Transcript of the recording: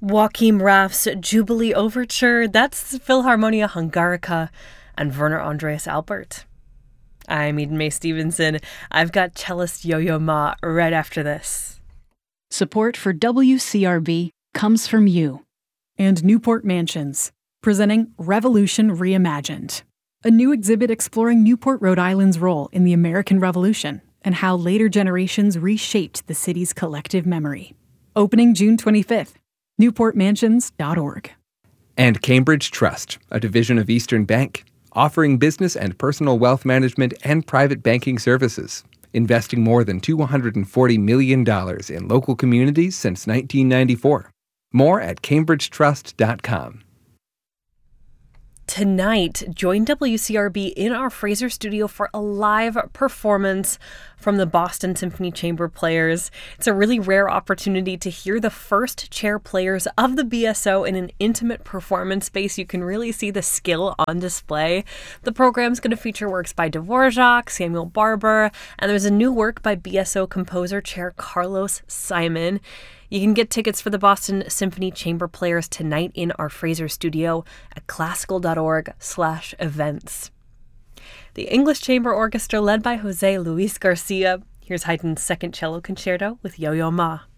Joachim Raff's Jubilee Overture, that's Philharmonia Hungarica, and Werner Andreas Albert. I'm Eden Mae Stevenson. I've got cellist Yo-Yo Ma right after this. Support for WCRB comes from you. And Newport Mansions, presenting Revolution Reimagined, a new exhibit exploring Newport, Rhode Island's role in the American Revolution and how later generations reshaped the city's collective memory. Opening June 25th, newportmansions.org. And Cambridge Trust, a division of Eastern Bank, offering business and personal wealth management and private banking services, investing more than $240 million in local communities since 1994. More at cambridgetrust.com. Tonight, join WCRB in our Fraser studio for a live performance from the Boston Symphony Chamber Players. It's a really rare opportunity to hear the first chair players of the BSO in an intimate performance space. You can really see the skill on display. The program's going to feature works by Dvorak, Samuel Barber, and there's a new work by BSO composer chair Carlos Simon. You can get tickets for the Boston Symphony Chamber Players tonight in our Fraser studio at classical.org/events. The English Chamber Orchestra, led by Jose Luis Garcia. Here's Haydn's Second Cello Concerto with Yo-Yo Ma.